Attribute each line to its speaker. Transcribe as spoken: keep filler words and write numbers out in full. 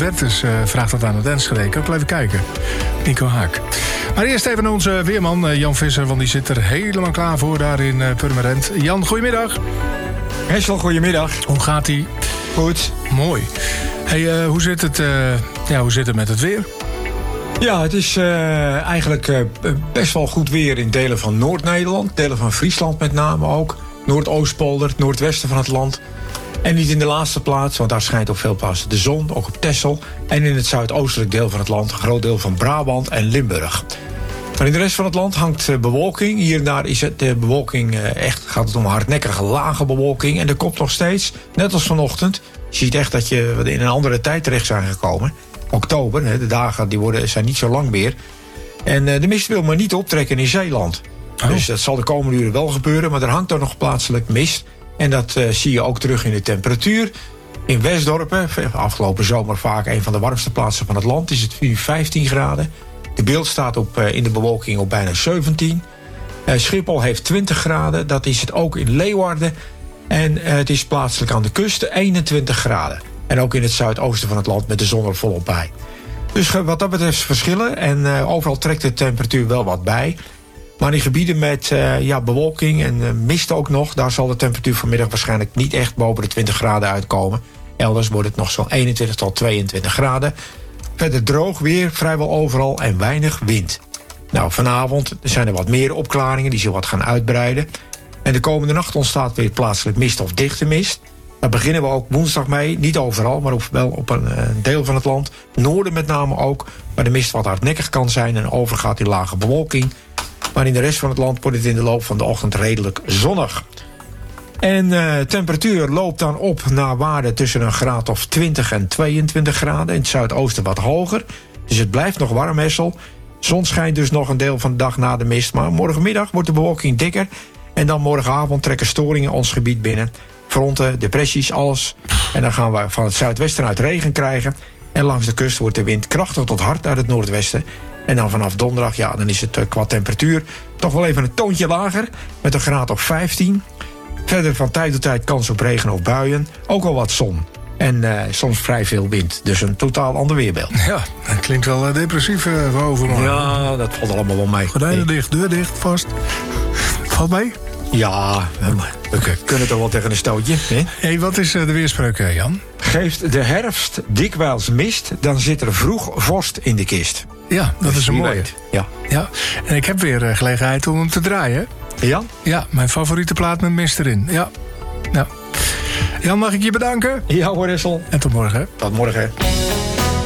Speaker 1: Bertus uh, vraagt dat aan het Enschede. Ik kan ook even kijken. Nico Haak. Maar eerst even naar onze weerman uh, Jan Visser, want die zit er helemaal klaar voor daar in uh, Purmerend. Jan, goedemiddag.
Speaker 2: Hessel, goedemiddag.
Speaker 1: Hoe gaat ie?
Speaker 2: Goed.
Speaker 1: Mooi. Hey, uh, hoe, zit het, uh, ja, hoe zit het met het weer?
Speaker 2: Ja, het is uh, eigenlijk uh, best wel goed weer in delen van Noord-Nederland. Delen van Friesland met name ook. Noordoostpolder, het noordwesten van het land. En niet in de laatste plaats, want daar schijnt op veel plaatsen de zon, ook op Texel. En in het zuidoostelijk deel van het land, een groot deel van Brabant en Limburg. Maar in de rest van het land hangt uh, bewolking. Hier en daar is het, de bewolking uh, echt, gaat het om hardnekkige lage bewolking. En er komt nog steeds, net als vanochtend, je ziet echt dat je in een andere tijd terecht zijn gekomen. Oktober, hè, de dagen die worden, zijn niet zo lang meer. En uh, de mist wil maar niet optrekken in Zeeland. Oh. Dus dat zal de komende uren wel gebeuren, maar er hangt er nog plaatselijk mist. En dat uh, zie je ook terug in de temperatuur. In Westdorpen, afgelopen zomer vaak een van de warmste plaatsen van het land, is het nu vijftien graden. De beeld staat op, uh, in de bewolking op bijna zeventien. Uh, Schiphol heeft twintig graden, dat is het ook in Leeuwarden. En uh, het is plaatselijk aan de kust eenentwintig graden. En ook in het zuidoosten van het land met de zon er volop bij. Dus uh, wat dat betreft verschillen. En uh, overal trekt de temperatuur wel wat bij. Maar in gebieden met uh, ja, bewolking en uh, mist ook nog, daar zal de temperatuur vanmiddag waarschijnlijk niet echt boven de twintig graden uitkomen. Elders wordt het nog zo'n eenentwintig tot tweeëntwintig graden. Verder droog weer, vrijwel overal en weinig wind. Nou, vanavond zijn er wat meer opklaringen, die zullen wat gaan uitbreiden. En de komende nacht ontstaat weer plaatselijk mist of dichte mist. Daar beginnen we ook woensdag mee, niet overal, maar op, wel op een, een deel van het land. Noorden met name ook, waar de mist wat hardnekkig kan zijn en overgaat in lage bewolking. Maar in de rest van het land wordt het in de loop van de ochtend redelijk zonnig. En de uh, temperatuur loopt dan op naar waarde tussen een graad of twintig en tweeëntwintig graden. In het zuidoosten wat hoger. Dus het blijft nog warm, Hessel. Zon schijnt dus nog een deel van de dag na de mist. Maar morgenmiddag wordt de bewolking dikker. En dan morgenavond trekken storingen ons gebied binnen. Fronten, depressies, alles. En dan gaan we van het zuidwesten uit regen krijgen. En langs de kust wordt de wind krachtig tot hard uit het noordwesten. En dan vanaf donderdag, ja, dan is het uh, qua temperatuur toch wel even een toontje lager. Met een graad of vijftien. Verder van tijd tot tijd kans op regen of buien. Ook al wat zon. En uh, soms vrij veel wind. Dus een totaal ander weerbeeld.
Speaker 1: Ja, dat klinkt wel uh, depressief uh, voor overmorgen.
Speaker 2: Ja, dat valt allemaal wel mee.
Speaker 1: Gordijnen nee. dicht, deur dicht, vast. Valt mee?
Speaker 2: Ja, we kunnen toch wel tegen een stootje. Hé,
Speaker 1: hey, wat is uh, de weerspreuk, uh, Jan?
Speaker 2: Geeft de herfst dikwijls mist, dan zit er vroeg vorst in de kist.
Speaker 1: Ja, dat
Speaker 2: dus
Speaker 1: is een mooie.
Speaker 2: Ja.
Speaker 1: ja. En ik heb weer uh, gelegenheid om hem te draaien.
Speaker 2: Jan?
Speaker 1: Ja, mijn favoriete plaat met mist erin. Ja. ja. Jan, mag ik je bedanken?
Speaker 2: Ja hoor, Hessel.
Speaker 1: En tot morgen.
Speaker 2: Tot morgen.